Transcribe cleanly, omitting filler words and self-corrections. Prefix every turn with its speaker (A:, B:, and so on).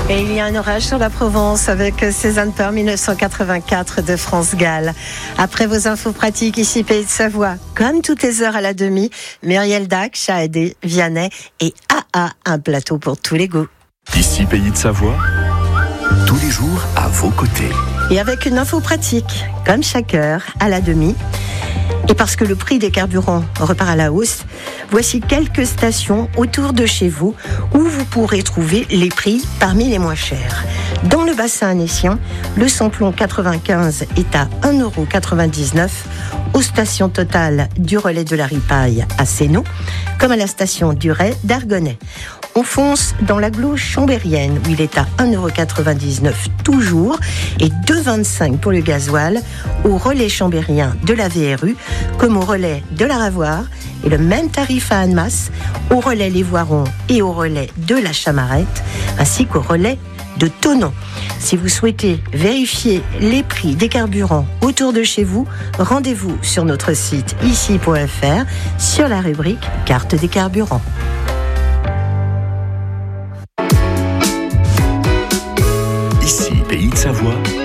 A: Et il y a un orage sur la Provence avec Cézanne Peur 1984 de France Gall. Après vos infos pratiques, ici Pays de Savoie, comme toutes les heures à la demi, Muriel Dac, Chaadé, Vianney et AA, un plateau pour tous les goûts.
B: Ici Pays de Savoie, tous les jours à vos côtés.
A: Et avec une info pratique, comme chaque heure à la demi. Et parce que le prix des carburants repart à la hausse, voici quelques stations autour de chez vous où vous pourrez trouver les prix parmi les moins chers. Dans le bassin annécien, le samplon 95 est à 1,99 € aux stations Total du relais de la Ripaille à Sénon, comme à la station du Ray d'Argonnet. On fonce dans l'agglo chambérienne où il est à 1,99 € toujours et 2,25 € pour le gasoil au relais chambérien de la VRU comme au relais de la Ravoire et le même tarif à Annemasse au relais Les Voirons et au relais de la Chamarette ainsi qu'au relais de Thonon. Si vous souhaitez vérifier les prix des carburants autour de chez vous, rendez-vous sur notre site ici.fr sur la rubrique carte des carburants.
B: Ici, Pays de Savoie,